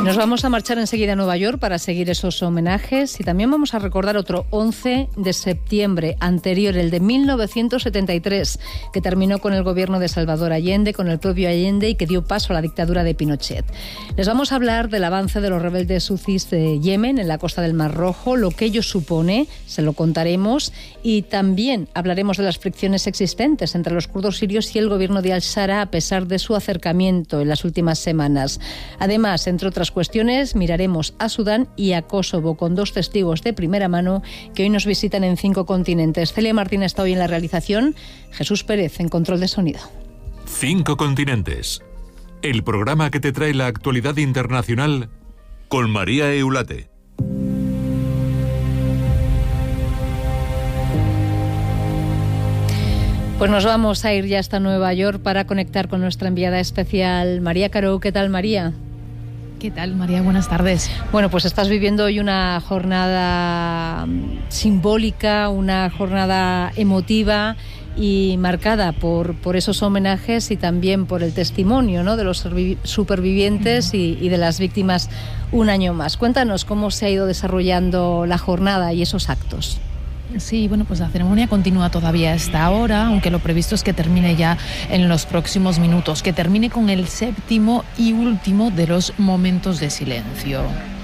Nos vamos a marchar enseguida a Nueva York para seguir esos homenajes y también vamos a recordar otro 11 de septiembre anterior, el de 1973, que terminó con el gobierno de Salvador Allende, con el propio Allende, y que dio paso a la dictadura de Pinochet. Les vamos a hablar del avance de los rebeldes huthis de Yemen en la costa del Mar Rojo, lo que ello supone, se lo contaremos, y también hablaremos de las fricciones existentes entre los kurdos sirios y el gobierno de Al-Shara a pesar de su acercamiento en las últimas semanas. Además, entre otras cuestiones, miraremos a Sudán y a Kosovo con dos testigos de primera mano que hoy nos visitan en 5 continentes. Celia Martín está hoy en la realización, Jesús Pérez en control de sonido. 5 continentes. El programa que te trae la actualidad internacional con María Eulate. Pues nos vamos a ir ya hasta Nueva York para conectar con nuestra enviada especial, María Caro. ¿Qué tal, María? ¿Qué tal, María? Buenas tardes. Bueno, pues estás viviendo hoy una jornada simbólica, una jornada emotiva y marcada por esos homenajes y también por el testimonio, ¿no?, de los supervivientes y de las víctimas un año más. Cuéntanos cómo se ha ido desarrollando la jornada y esos actos. Sí, bueno, pues la ceremonia continúa todavía a esta hora, aunque lo previsto es que termine ya en los próximos minutos, que termine con el 7º y último de los momentos de silencio.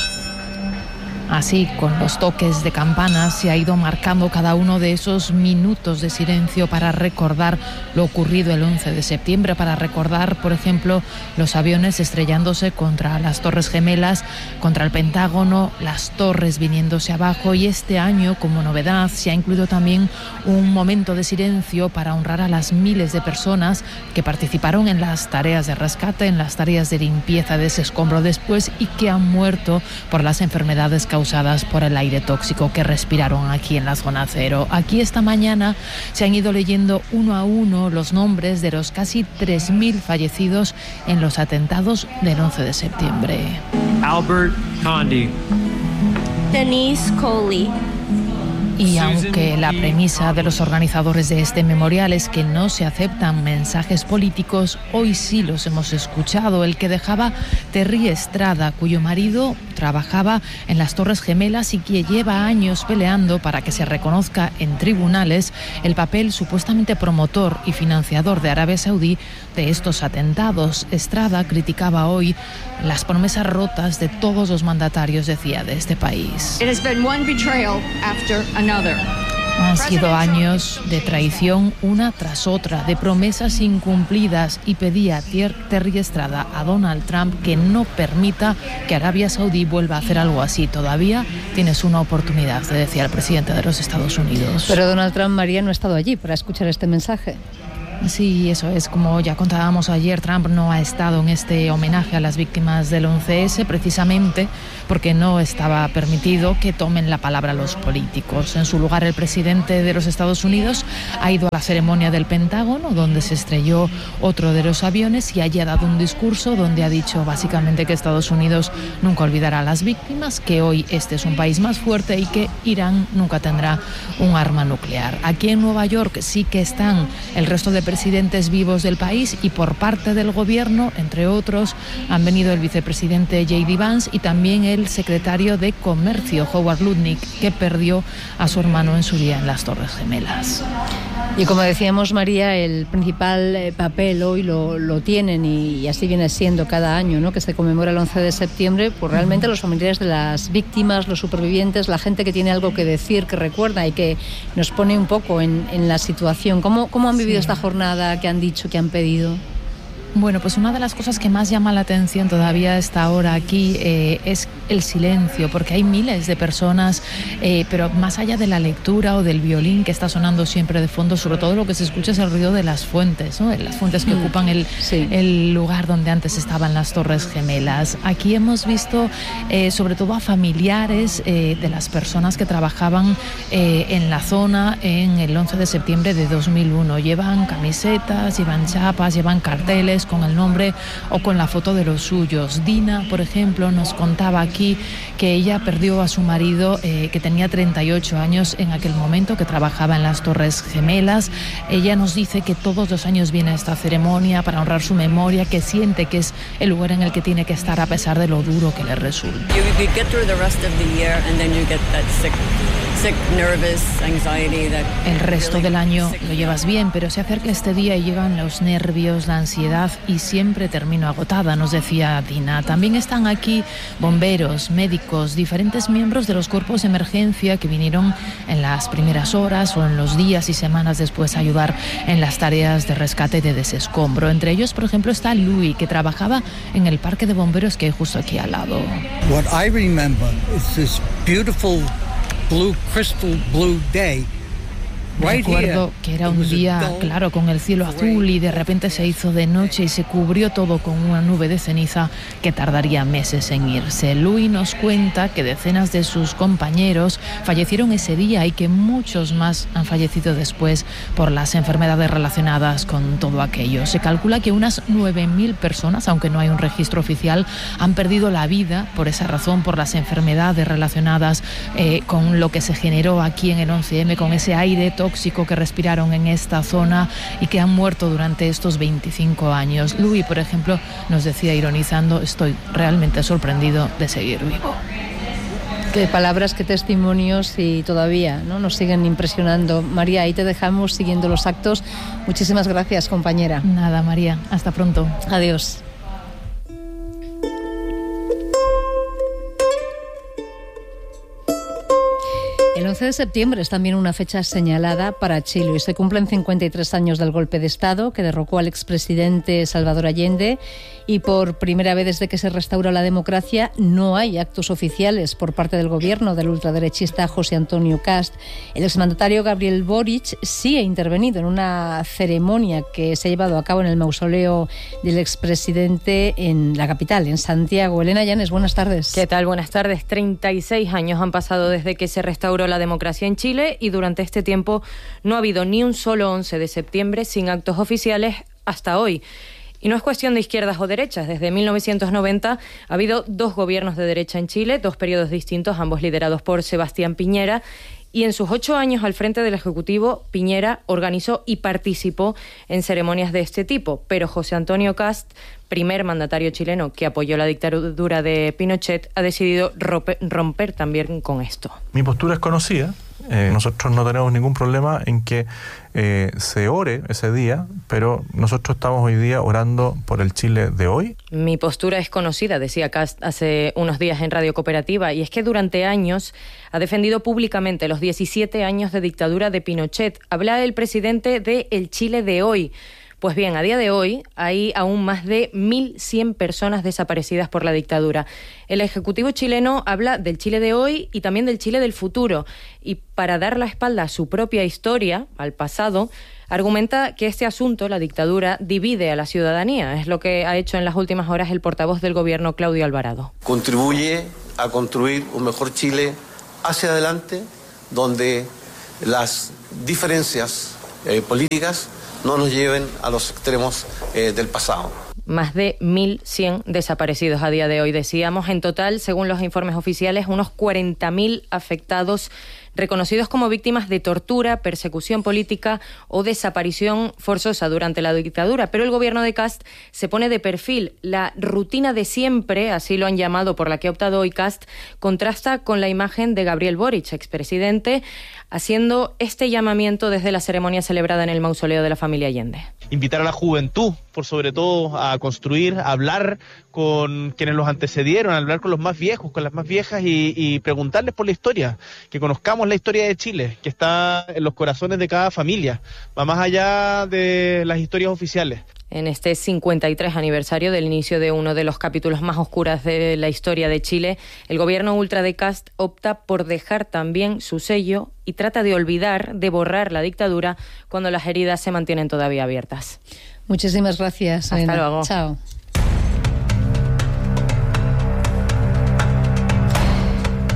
Así, con los toques de campanas, se ha ido marcando cada uno de esos minutos de silencio para recordar lo ocurrido el 11 de septiembre, para recordar, por ejemplo, los aviones estrellándose contra las Torres Gemelas, contra el Pentágono, las torres viniéndose abajo, y este año, como novedad, se ha incluido también un momento de silencio para honrar a las miles de personas que participaron en las tareas de rescate, en las tareas de limpieza de ese escombro después y que han muerto por las enfermedades causadas por el aire tóxico que respiraron aquí en la zona cero. Aquí esta mañana se han ido leyendo uno a uno los nombres de los casi 3.000 fallecidos en los atentados del 11 de septiembre. Albert Condi. Denise Coley. Y aunque la premisa de los organizadores de este memorial es que no se aceptan mensajes políticos, hoy sí los hemos escuchado. El que dejaba Terry Estrada, cuyo marido trabajaba en las Torres Gemelas y que lleva años peleando para que se reconozca en tribunales el papel supuestamente promotor y financiador de Arabia Saudí de estos atentados. Estrada criticaba hoy las promesas rotas de todos los mandatarios, decía, de este país. It has been one betrayal after another. Han sido años de traición una tras otra, de promesas incumplidas, y pedía Terry Estrada a Donald Trump que no permita que Arabia Saudí vuelva a hacer algo así. Todavía tienes una oportunidad, le decía el presidente de los Estados Unidos. Pero Donald Trump, María, no ha estado allí para escuchar este mensaje. Sí, eso es. Como ya contábamos ayer, Trump no ha estado en este homenaje a las víctimas del 11S precisamente porque no estaba permitido que tomen la palabra los políticos. En su lugar, el presidente de los Estados Unidos ha ido a la ceremonia del Pentágono, donde se estrelló otro de los aviones, y allí ha dado un discurso donde ha dicho básicamente que Estados Unidos nunca olvidará a las víctimas, que hoy este es un país más fuerte y que Irán nunca tendrá un arma nuclear. Aquí en Nueva York sí que están el resto de presidentes vivos del país, y por parte del gobierno, entre otros, han venido el vicepresidente J.D. Vance y también el secretario de Comercio, Howard Lutnick, que perdió a su hermano en su día en las Torres Gemelas. Y como decíamos, María, el principal papel hoy lo tienen, y así viene siendo cada año, ¿no?, que se conmemora el 11 de septiembre, pues realmente los familiares de las víctimas, los supervivientes, la gente que tiene algo que decir, que recuerda y que nos pone un poco en la situación. ¿Cómo han vivido esta jornada? ¿Qué han dicho? ¿Qué han pedido? Bueno, pues una de las cosas que más llama la atención todavía a esta hora aquí es el silencio, porque hay miles de personas, pero más allá de la lectura o del violín que está sonando siempre de fondo, sobre todo lo que se escucha es el ruido de las fuentes, ¿no? Las fuentes que ocupan el lugar donde antes estaban las Torres Gemelas. Aquí hemos visto sobre todo a familiares de las personas que trabajaban en la zona en el 11 de septiembre de 2001. Llevan camisetas, llevan chapas, llevan carteles flores con el nombre o con la foto de los suyos. Dina, por ejemplo, nos contaba aquí que ella perdió a su marido, que tenía 38 años en aquel momento, que trabajaba en las Torres Gemelas. Ella nos dice que todos los años viene a esta ceremonia para honrar su memoria, que siente que es el lugar en el que tiene que estar a pesar de lo duro que le resulta. El resto del año lo llevas bien, pero se acerca este día y llegan los nervios, la ansiedad y siempre termino agotada, nos decía Dina. También están aquí bomberos, médicos, diferentes miembros de los cuerpos de emergencia que vinieron en las primeras horas o en los días y semanas después a ayudar en las tareas de rescate y de desescombro. Entre ellos, por ejemplo, está Louis, que trabajaba en el parque de bomberos que hay justo aquí al lado. What I remember is this beautiful blue, crystal blue day. Recuerdo que era un día claro con el cielo azul y de repente se hizo de noche y se cubrió todo con una nube de ceniza que tardaría meses en irse. Louis nos cuenta que decenas de sus compañeros fallecieron ese día y que muchos más han fallecido después por las enfermedades relacionadas con todo aquello. Se calcula que unas 9.000 personas, aunque no hay un registro oficial, han perdido la vida por esa razón, por las enfermedades relacionadas con lo que se generó aquí en el 11M, con ese aire tóxico que respiraron en esta zona y que han muerto durante estos 25 años. Louis, por ejemplo, nos decía ironizando: estoy realmente sorprendido de seguir vivo. Qué palabras, qué testimonios, y todavía, ¿no?, nos siguen impresionando. María, ahí te dejamos siguiendo los actos. Muchísimas gracias, compañera. Nada, María, hasta pronto. Adiós. El 11 de septiembre es también una fecha señalada para Chile y se cumplen 53 años del golpe de Estado que derrocó al expresidente Salvador Allende, y por primera vez desde que se restaura la democracia no hay actos oficiales por parte del gobierno del ultraderechista José Antonio Kast. El exmandatario Gabriel Boric sí ha intervenido en una ceremonia que se ha llevado a cabo en el mausoleo del expresidente en la capital, en Santiago. Elena Llanes, buenas tardes. ¿Qué tal? Buenas tardes. 36 años han pasado desde que se restauró la democracia en Chile y durante este tiempo no ha habido ni un solo 11 de septiembre sin actos oficiales hasta hoy. Y no es cuestión de izquierdas o derechas. Desde 1990 ha habido 2 gobiernos de derecha en Chile, 2 periodos distintos, ambos liderados por Sebastián Piñera. Y en sus 8 años al frente del Ejecutivo, Piñera organizó y participó en ceremonias de este tipo. Pero José Antonio Kast, primer mandatario chileno que apoyó la dictadura de Pinochet, ha decidido romper también con esto. Mi postura es conocida. Nosotros no tenemos ningún problema en que se ore ese día, pero nosotros estamos hoy día orando por el Chile de hoy. Mi postura es conocida, decía Kast hace unos días en Radio Cooperativa, y es que durante años ha defendido públicamente los 17 años de dictadura de Pinochet. Habla el presidente de el Chile de hoy. Pues bien, a día de hoy hay aún más de 1.100 personas desaparecidas por la dictadura. El Ejecutivo chileno habla del Chile de hoy y también del Chile del futuro. Y para dar la espalda a su propia historia, al pasado, argumenta que este asunto, la dictadura, divide a la ciudadanía. Es lo que ha hecho en las últimas horas el portavoz del gobierno, Claudio Alvarado. Contribuye a construir un mejor Chile hacia adelante, donde las diferencias políticas no nos lleven a los extremos del pasado. Más de 1.100 desaparecidos a día de hoy, decíamos. En total, según los informes oficiales, unos 40.000 afectados reconocidos como víctimas de tortura, persecución política o desaparición forzosa durante la dictadura. Pero el gobierno de Kast se pone de perfil. La rutina de siempre, así lo han llamado, por la que ha optado hoy Kast, contrasta con la imagen de Gabriel Boric, expresidente, haciendo este llamamiento desde la ceremonia celebrada en el mausoleo de la familia Allende. Invitar a la juventud, por sobre todo, a construir, a hablar con quienes los antecedieron, a hablar con los más viejos, con las más viejas y preguntarles por la historia, que conozcamos la historia de Chile, que está en los corazones de cada familia, va más allá de las historias oficiales. En este 53 aniversario del inicio de uno de los capítulos más oscuros de la historia de Chile, el gobierno ultra de Kast opta por dejar también su sello y trata de olvidar, de borrar la dictadura cuando las heridas se mantienen todavía abiertas. Muchísimas gracias. Hasta luego. Chao.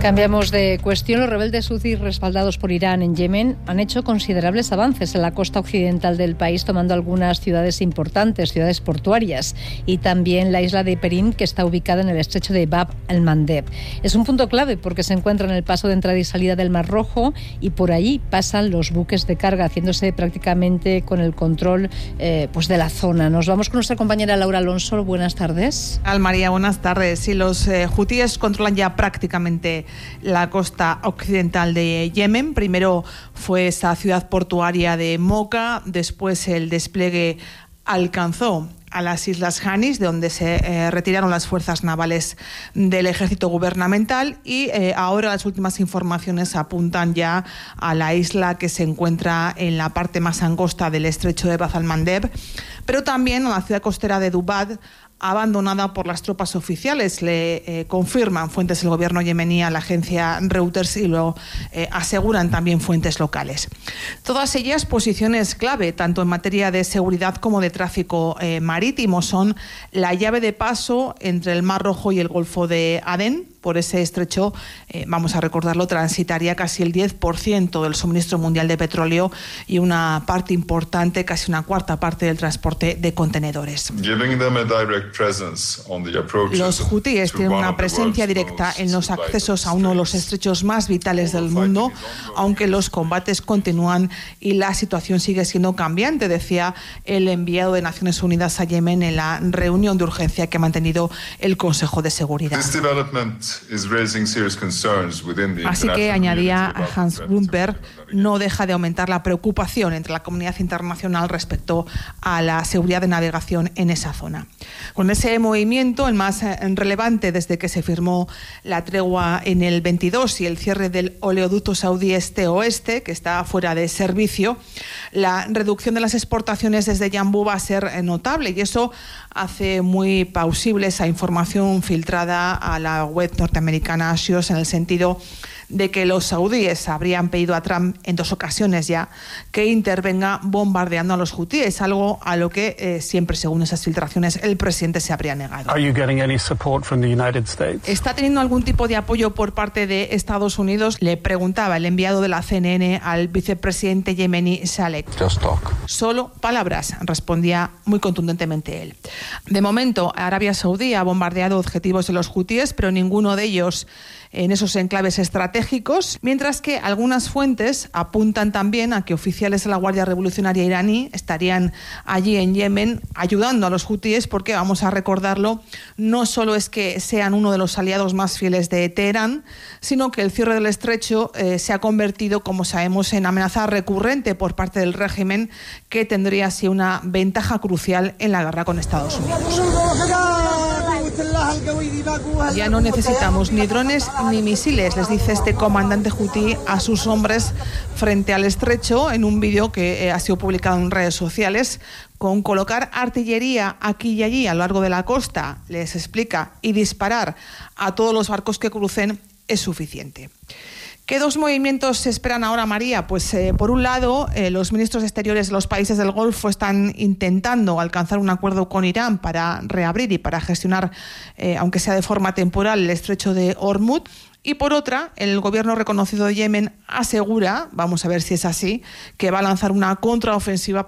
Cambiamos de cuestión. Los rebeldes huthis respaldados por Irán en Yemen han hecho considerables avances en la costa occidental del país, tomando algunas ciudades importantes, ciudades portuarias, y también la isla de Perim, que está ubicada en el estrecho de Bab el-Mandeb. Es un punto clave porque se encuentra en el paso de entrada y salida del Mar Rojo y por allí pasan los buques de carga, haciéndose prácticamente con el control pues de la zona. Nos vamos con nuestra compañera Laura Alonso. Buenas tardes. María, buenas tardes. Sí, los hutíes controlan ya prácticamente la costa occidental de Yemen. Primero fue esa ciudad portuaria de Moka, después el despliegue alcanzó a las Islas Hanis, de donde se retiraron las fuerzas navales del ejército gubernamental, y ahora las últimas informaciones apuntan ya a la isla que se encuentra en la parte más angosta del estrecho de Bab el-Mandeb, pero también a la ciudad costera de Dubad, abandonada por las tropas oficiales. Le confirman fuentes del gobierno yemení a la agencia Reuters y lo aseguran también fuentes locales. Todas ellas posiciones clave, tanto en materia de seguridad como de tráfico marítimo. Son la llave de paso entre el Mar Rojo y el Golfo de Adén. Por ese estrecho, vamos a recordarlo, transitaría casi el 10% del suministro mundial de petróleo y una parte importante, casi una cuarta parte del transporte de contenedores. Los hutíes tienen una presencia directa en los accesos a uno de los estrechos más vitales del mundo, aunque los combates continúan y la situación sigue siendo cambiante, decía el enviado de Naciones Unidas a Yemen en la reunión de urgencia que ha mantenido el Consejo de Seguridad. Así que, añadía Hans Grundberg, no deja de aumentar la preocupación entre la comunidad internacional respecto a la seguridad de navegación en esa zona. Con ese movimiento, el más relevante desde que se firmó la tregua en el 22 y el cierre del oleoducto saudí este-oeste, que está fuera de servicio, la reducción de las exportaciones desde Yambú va a ser notable, y eso hace muy plausible esa información filtrada a la web norteamericana Axios, en el sentido de que los saudíes habrían pedido a Trump en 2 ocasiones ya que intervenga bombardeando a los hutíes, algo a lo que siempre, según esas filtraciones, el presidente se habría negado. ¿Está teniendo algún tipo de apoyo por parte de Estados Unidos? Le preguntaba el enviado de la CNN al vicepresidente yemení Saleh. Solo palabras, respondía muy contundentemente él. De momento, Arabia Saudí ha bombardeado objetivos de los hutíes, pero ninguno de ellos en esos enclaves estratégicos, mientras que algunas fuentes apuntan también a que oficiales de la Guardia Revolucionaria iraní estarían allí en Yemen ayudando a los hutíes, porque, vamos a recordarlo, no solo es que sean uno de los aliados más fieles de Teherán, sino que el cierre del estrecho se ha convertido, como sabemos, en amenaza recurrente por parte del régimen, que tendría así una ventaja crucial en la guerra con Estados Unidos. Ya no necesitamos ni drones ni misiles, les dice este comandante hutí a sus hombres frente al estrecho en un vídeo que ha sido publicado en redes sociales. Con colocar artillería aquí y allí a lo largo de la costa, les explica, y disparar a todos los barcos que crucen es suficiente. ¿Qué 2 movimientos se esperan ahora, María? Pues por un lado, los ministros exteriores de los países del Golfo están intentando alcanzar un acuerdo con Irán para reabrir y para gestionar, aunque sea de forma temporal, el estrecho de Hormuz. Y por otra, el gobierno reconocido de Yemen asegura, vamos a ver si es así, que va a lanzar una contraofensiva